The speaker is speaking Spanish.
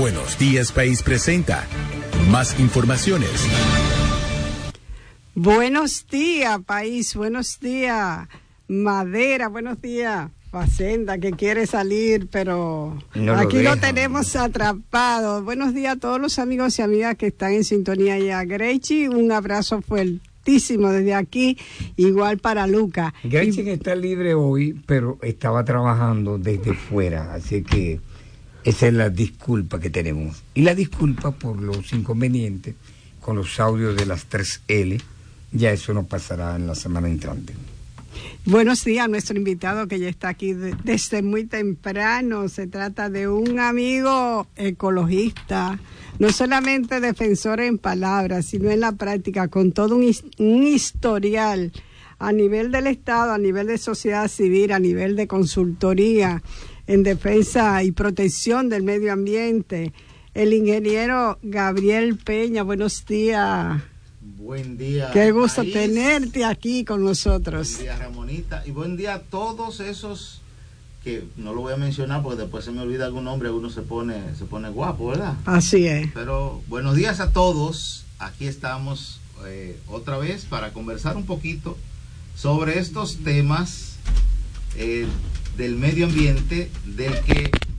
Buenos Días País presenta más informaciones. Buenos días, país. Buenos días, Madera. Buenos días, Facenda, que quiere salir, pero no aquí lo tenemos atrapado. Buenos días a todos los amigos y amigas que están en sintonía. Y a Grechi, un abrazo fuertísimo desde aquí, igual para Luca. Grechi está libre hoy, pero estaba trabajando desde fuera, así que esa es la disculpa que tenemos. Y la disculpa por los inconvenientes con los audios de las 3L. Ya eso no pasará en la semana entrante. Buenos días a nuestro invitado que ya está aquí desde muy temprano. Se trata de un amigo ecologista, no solamente defensor en palabras, sino en la práctica, con todo un historial a nivel del Estado, a nivel de sociedad civil, a nivel de consultoría en defensa y protección del medio ambiente. El ingeniero Gabriel Peña, buenos días. Buen día. Qué gusto tenerte aquí con nosotros. Buen día, Ramonita. Y buen día a todos esos que no lo voy a mencionar porque después se me olvida algún nombre, uno se pone guapo, ¿verdad? Así es. Pero buenos días a todos. Aquí estamos otra vez para conversar un poquito sobre estos temas del medio ambiente, del que